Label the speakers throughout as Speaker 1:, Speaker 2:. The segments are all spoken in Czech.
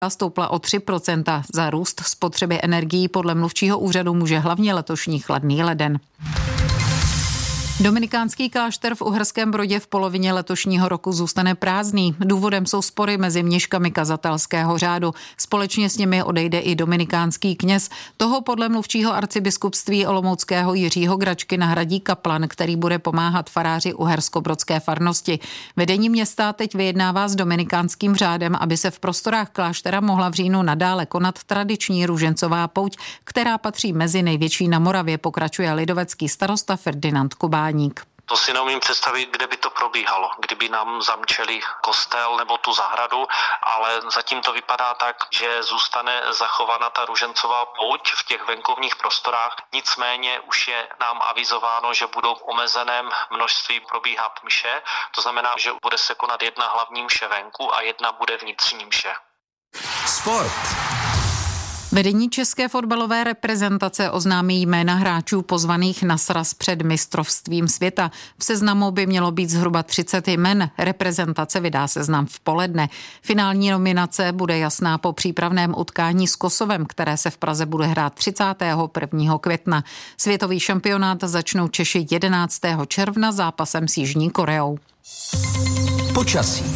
Speaker 1: stoupla o 3%. Za růst spotřeby energií podle mluvčího úřadu může hlavně letošní chladný leden. Dominikánský klášter v Uherském Brodě v polovině letošního roku zůstane prázdný. Důvodem jsou spory mezi měškami kazatelského řádu. Společně s nimi odejde i dominikánský kněz. Toho podle mluvčího arcibiskupství olomouckého Jiřího Gračky nahradí kaplan, který bude pomáhat faráři uherskobrodské farnosti. Vedení města teď vyjednává s dominikánským řádem, aby se v prostorách kláštera mohla v říjnu nadále konat tradiční růžencová pouť, která patří mezi největší na Moravě, pokračuje lidovecký starosta Ferdinand Kubáník.
Speaker 2: To si neumím představit, kde by to probíhalo, kdyby nám zamčeli kostel nebo tu zahradu, ale zatím to vypadá tak, že zůstane zachována ta růžencová pouť v těch venkovních prostorách. Nicméně už je nám avizováno, že budou v omezeném množství probíhat mše, to znamená, že bude se konat jedna hlavní mše venku a jedna bude vnitřní mše.
Speaker 3: Sport.
Speaker 1: Vedení české fotbalové reprezentace oznámí jména hráčů pozvaných na sraz před mistrovstvím světa. V seznamu by mělo být zhruba 30 jmen. Reprezentace vydá seznam v poledne. Finální nominace bude jasná po přípravném utkání s Kosovem, které se v Praze bude hrát 31. května. Světový šampionát začnou Češi 11. června zápasem s Jižní Koreou.
Speaker 3: Počasí.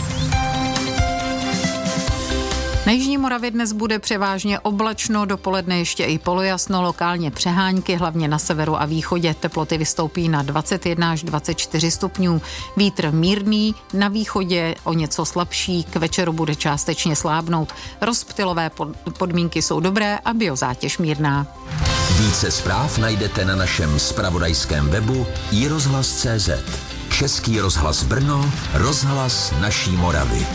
Speaker 1: Na jižní Moravě dnes bude převážně oblačno, dopoledne ještě i polojasno, lokálně přehánky, hlavně na severu a východě. Teploty vystoupí na 21 až 24 stupňů. Vítr mírný, na východě o něco slabší, k večeru bude částečně slábnout. Rozptylové podmínky jsou dobré a biozátěž mírná.
Speaker 3: Více zpráv najdete na našem zpravodajském webu iRozhlas.cz. Český rozhlas Brno, rozhlas naší Moravy.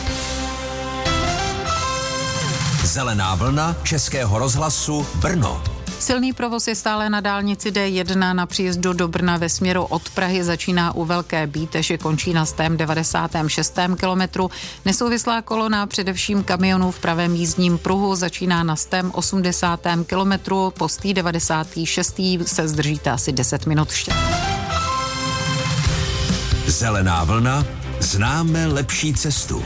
Speaker 3: Zelená vlna Českého rozhlasu Brno.
Speaker 1: Silný provoz je stále na dálnici D1 na příjezdu do Brna ve směru od Prahy, začíná u Velké Bíteše, končí na 196. kilometru. Nesouvislá kolona především kamionů v pravém jízdním pruhu začíná na 180. kilometru, po 96. se zdržíte asi 10 minut.
Speaker 3: Zelená vlna, známe lepší cestu.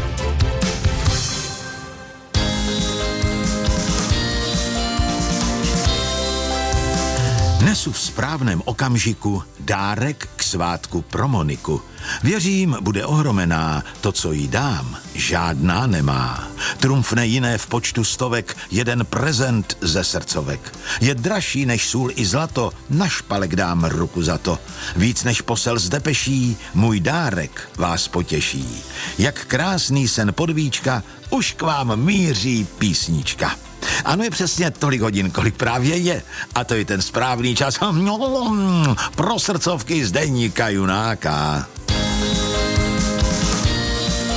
Speaker 3: Nesu v správném okamžiku dárek k svátku pro Moniku. Věřím, bude ohromená, to, co jí dám, žádná nemá. Trumfne jiné v počtu stovek, jeden prezent ze srdcovek. Je dražší než sůl i zlato, na špalek dám ruku za to. Víc než posel z depeší, můj dárek vás potěší. Jak krásný sen podvíčka, už k vám míří písnička. Ano, je přesně tolik hodin, kolik právě je. A to je ten správný čas pro srdcovky z deníka Junáka.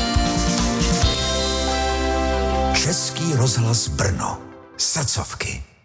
Speaker 3: Český rozhlas Brno. Srdcovky.